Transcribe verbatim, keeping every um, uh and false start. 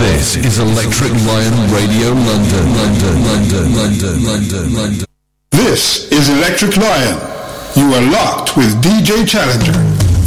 This is Electric Lion Radio London, London, London, London, London, London. This is Electric Lion. You are locked with D J Challenger.